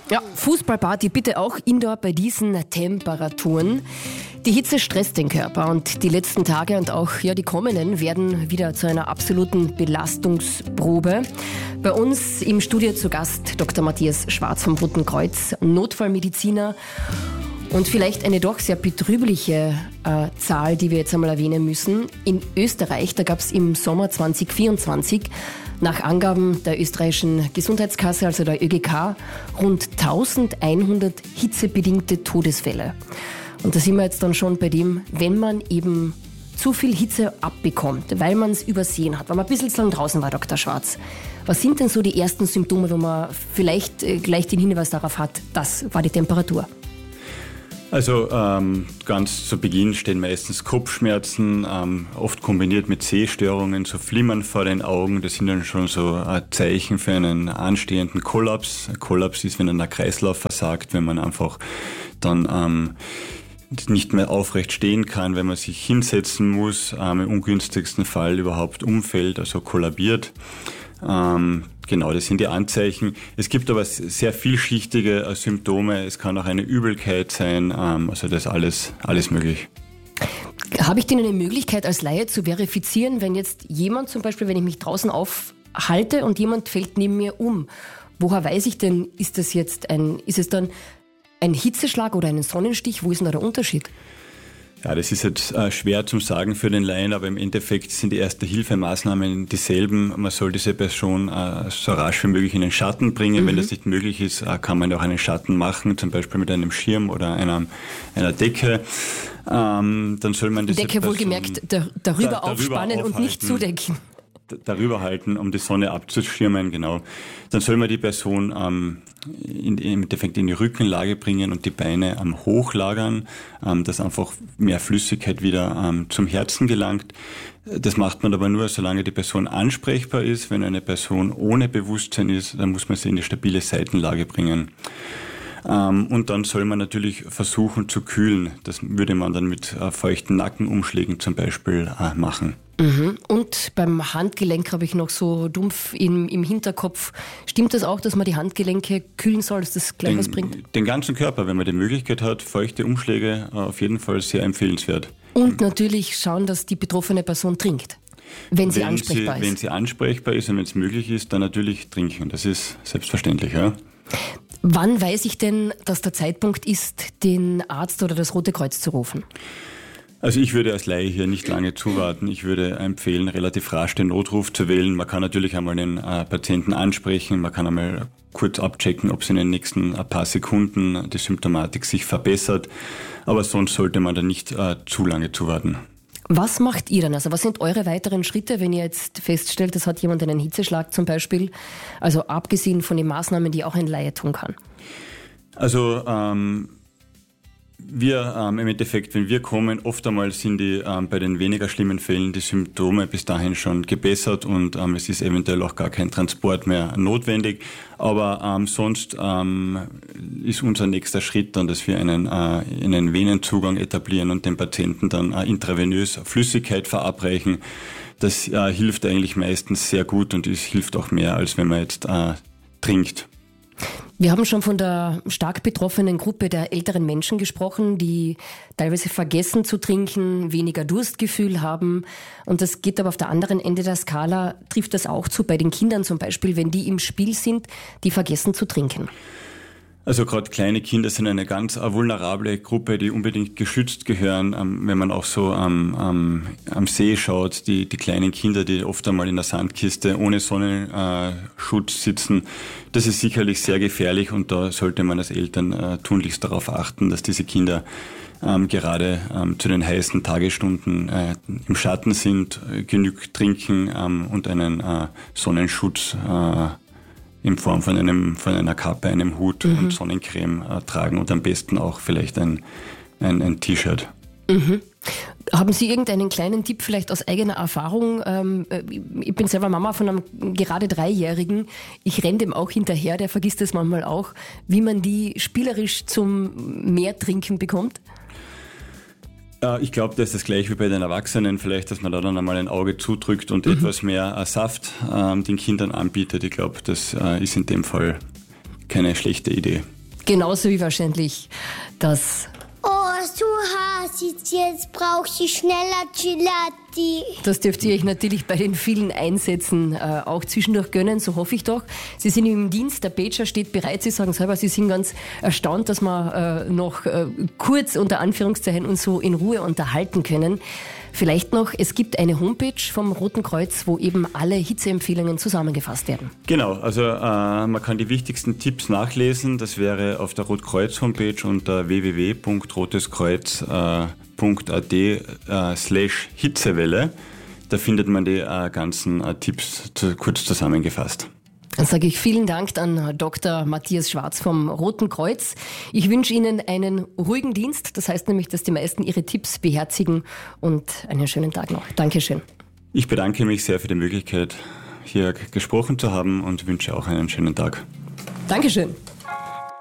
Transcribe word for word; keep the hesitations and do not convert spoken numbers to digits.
Ja, Fußballparty bitte auch indoor bei diesen Temperaturen. Die Hitze stresst den Körper und die letzten Tage und auch ja, die kommenden werden wieder zu einer absoluten Belastungsprobe. Bei uns im Studio zu Gast Doktor Matthias Schwarz vom Roten Kreuz, Notfallmediziner. Und vielleicht eine doch sehr betrübliche äh, Zahl, die wir jetzt einmal erwähnen müssen. In Österreich, da gab es im Sommer zwanzig vierundzwanzig nach Angaben der österreichischen Gesundheitskasse, also der Ö G K, rund eintausendeinhundert hitzebedingte Todesfälle. Und da sind wir jetzt dann schon bei dem, wenn man eben zu viel Hitze abbekommt, weil man es übersehen hat, weil man ein bisschen zu lang draußen war, Doktor Schwarz. Was sind denn so die ersten Symptome, wo man vielleicht äh, gleich den Hinweis darauf hat, das war die Temperatur? Also ähm, ganz zu Beginn stehen meistens Kopfschmerzen, ähm, oft kombiniert mit Sehstörungen, so Flimmern vor den Augen. Das sind dann schon so ein Zeichen für einen anstehenden Kollaps. Ein Kollaps ist, wenn ein Kreislauf versagt, wenn man einfach dann ähm, nicht mehr aufrecht stehen kann, wenn man sich hinsetzen muss, ähm, im ungünstigsten Fall überhaupt umfällt, also kollabiert. Ähm, genau, das sind die Anzeichen. Es gibt aber sehr vielschichtige äh, Symptome. Es kann auch eine Übelkeit sein. Ähm, also das ist alles, alles möglich. Habe ich denn eine Möglichkeit als Laie zu verifizieren, wenn jetzt jemand zum Beispiel, wenn ich mich draußen aufhalte und jemand fällt neben mir um? Woher weiß ich denn, ist das jetzt ein, ist es dann ein Hitzeschlag oder ein Sonnenstich? Wo ist denn da der Unterschied? Ja, das ist jetzt äh, schwer zum Sagen für den Laien, aber im Endeffekt sind die Erste-Hilfe-Maßnahmen dieselben. Man soll diese Person äh, so rasch wie möglich in den Schatten bringen. Mhm. Wenn das nicht möglich ist, äh, kann man auch einen Schatten machen, zum Beispiel mit einem Schirm oder einer, einer Decke. Ähm, dann soll man diese Decke Person wohlgemerkt da, darüber da, aufspannen darüber und nicht zudecken. Darüber halten, um die Sonne abzuschirmen, genau. Dann soll man die Person ähm, in, im Endeffekt in die Rückenlage bringen und die Beine ähm, hochlagern, ähm, dass einfach mehr Flüssigkeit wieder ähm, zum Herzen gelangt. Das macht man aber nur, solange die Person ansprechbar ist. Wenn eine Person ohne Bewusstsein ist, dann muss man sie in die stabile Seitenlage bringen. Ähm, und dann soll man natürlich versuchen zu kühlen. Das würde man dann mit äh, feuchten Nackenumschlägen zum Beispiel äh, machen. Mhm. Und beim Handgelenk habe ich noch so dumpf im, im Hinterkopf. Stimmt das auch, dass man die Handgelenke kühlen soll, dass das gleich den, was bringt? Den ganzen Körper, wenn man die Möglichkeit hat, feuchte Umschläge, auf jeden Fall sehr empfehlenswert. Und natürlich schauen, dass die betroffene Person trinkt, wenn sie wenn ansprechbar sie, ist. Wenn sie ansprechbar ist und wenn es möglich ist, dann natürlich trinken. Das ist selbstverständlich, ja. Wann weiß ich denn, dass der Zeitpunkt ist, den Arzt oder das Rote Kreuz zu rufen? Also ich würde als Laie hier nicht lange zuwarten. Ich würde empfehlen, relativ rasch den Notruf zu wählen. Man kann natürlich einmal den äh, Patienten ansprechen, man kann einmal kurz abchecken, ob es in den nächsten äh, paar Sekunden die Symptomatik sich verbessert. Aber sonst sollte man da nicht äh, zu lange zuwarten. Was macht ihr dann? Also was sind eure weiteren Schritte, wenn ihr jetzt feststellt, es hat jemand einen Hitzeschlag zum Beispiel? Also abgesehen von den Maßnahmen, die auch ein Laie tun kann. Also ähm, wir ähm, im Endeffekt, wenn wir kommen, oft einmal sind die ähm, bei den weniger schlimmen Fällen die Symptome bis dahin schon gebessert und ähm, es ist eventuell auch gar kein Transport mehr notwendig. Aber ähm, sonst ähm, ist unser nächster Schritt dann, dass wir einen, äh, einen Venenzugang etablieren und dem Patienten dann äh, intravenös Flüssigkeit verabreichen. Das äh, hilft eigentlich meistens sehr gut und es hilft auch mehr, als wenn man jetzt äh, trinkt. Wir haben schon von der stark betroffenen Gruppe der älteren Menschen gesprochen, die teilweise vergessen zu trinken, weniger Durstgefühl haben. Und das geht aber auf der anderen Ende der Skala, trifft das auch zu bei den Kindern zum Beispiel, wenn die im Spiel sind, die vergessen zu trinken. Also gerade kleine Kinder sind eine ganz äh, vulnerable Gruppe, die unbedingt geschützt gehören. Ähm, wenn man auch so am, am, am See schaut, die, die kleinen Kinder, die oft einmal in der Sandkiste ohne Sonnenschutz sitzen, das ist sicherlich sehr gefährlich und da sollte man als Eltern äh, tunlichst darauf achten, dass diese Kinder ähm, gerade ähm, zu den heißen Tagesstunden äh, im Schatten sind, äh, genug trinken ähm, und einen äh, Sonnenschutz äh, in Form von einem von einer Kappe, einem Hut mhm. und Sonnencreme äh, tragen und am besten auch vielleicht ein, ein, ein T-Shirt. Mhm. Haben Sie irgendeinen kleinen Tipp vielleicht aus eigener Erfahrung? Ähm, ich bin selber Mama von einem gerade Dreijährigen. Ich renne dem auch hinterher, der vergisst es manchmal auch, wie man die spielerisch zum Mehrtrinken bekommt? Ich glaube, das ist das gleich wie bei den Erwachsenen, vielleicht, dass man da dann einmal ein Auge zudrückt und mhm. etwas mehr Saft ähm, den Kindern anbietet. Ich glaube, das äh, ist in dem Fall keine schlechte Idee. Genauso wie wahrscheinlich das... Oh, so heiß ist jetzt, brauche ich schneller Gelati. Das dürft ihr euch natürlich bei den vielen Einsätzen äh, auch zwischendurch gönnen, so hoffe ich doch. Sie sind im Dienst, der Pager steht bereit, Sie sagen selber, Sie sind ganz erstaunt, dass wir äh, noch äh, kurz unter Anführungszeichen uns so in Ruhe unterhalten können. Vielleicht noch, es gibt eine Homepage vom Roten Kreuz, wo eben alle Hitzeempfehlungen zusammengefasst werden. Genau, also äh, man kann die wichtigsten Tipps nachlesen. Das wäre auf der Rotkreuz-Homepage unter w w w punkt roteskreuz punkt a t äh, slash Hitzewelle. Da findet man die äh, ganzen äh, Tipps zu, kurz zusammengefasst. Dann sage ich vielen Dank an Doktor Matthias Schwarz vom Roten Kreuz. Ich wünsche Ihnen einen ruhigen Dienst. Das heißt nämlich, dass die meisten Ihre Tipps beherzigen und einen schönen Tag noch. Dankeschön. Ich bedanke mich sehr für die Möglichkeit, hier gesprochen zu haben und wünsche auch einen schönen Tag. Dankeschön.